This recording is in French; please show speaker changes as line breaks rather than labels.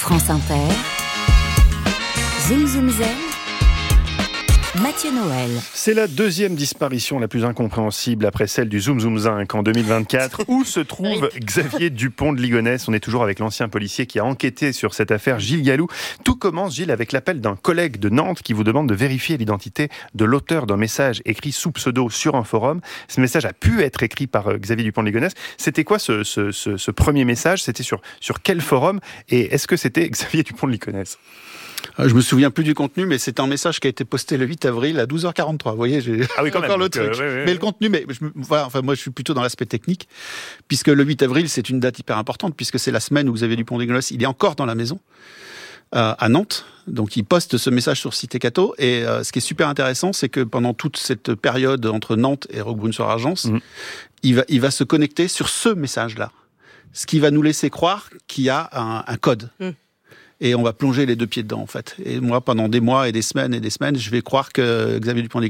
France Inter, Zoom Zoom Zen, Mathieu Noël.
C'est la deuxième disparition la plus incompréhensible après celle du Zoom Zoom Zinc en 2024. Où se trouve Xavier Dupont de Ligonnès? On est toujours avec l'ancien policier qui a enquêté sur cette affaire, Gilles Gallou. Tout commence, Gilles, avec l'appel d'un collègue de Nantes qui vous demande de vérifier l'identité de l'auteur d'un message écrit sous pseudo sur un forum. Ce message a pu être écrit par Xavier Dupont de Ligonnès. C'était quoi ce premier message? C'était sur quel forum? Et est-ce que c'était Xavier Dupont de Ligonnès?
Je me souviens plus du contenu, mais c'est un message qui a été posté le 8 avril à 12h43. Vous voyez, j'ai encore le truc. Mais le contenu, moi, je suis plutôt dans l'aspect technique, puisque le 8 avril, c'est une date hyper importante, puisque c'est la semaine où Xavier Dupont de Ligonnès, il est encore dans la maison, à Nantes. Donc, il poste ce message sur Cité Cato. Et ce qui est super intéressant, c'est que pendant toute cette période entre Nantes et Roquebrune-sur-Argence, il va se connecter sur ce message-là. Ce qui va nous laisser croire qu'il y a un code. Et on va plonger les deux pieds dedans, en fait. Et moi, pendant des mois et des semaines, je vais croire que Xavier Dupont de